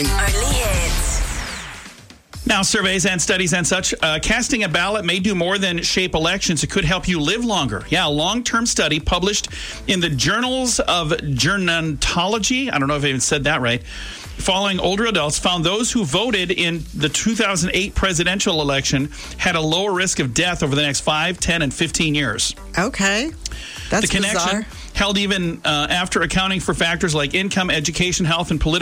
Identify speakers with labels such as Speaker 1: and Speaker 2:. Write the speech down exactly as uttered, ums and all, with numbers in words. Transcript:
Speaker 1: morning.
Speaker 2: Only hits.
Speaker 3: Now, surveys and studies and such, uh, casting a ballot may do more than shape elections. It could help you live longer. Yeah, a long-term study published in the Journals of Gerontology, I don't know if I even said that right, following older adults, found those who voted in the two thousand eight presidential election had a lower risk of death over the next five, ten, and fifteen years.
Speaker 1: Okay. That's
Speaker 3: the connection
Speaker 1: bizarre.
Speaker 3: held even uh, after accounting for factors like income, education, health, and political